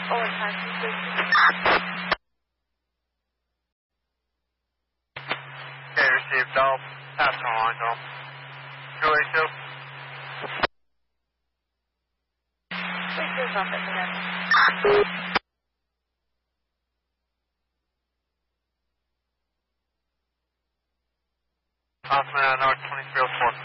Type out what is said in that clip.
Overtime, please. Okay, received. I'll pass on line, Dom. 282. Please do something for them. Osman, North 2304.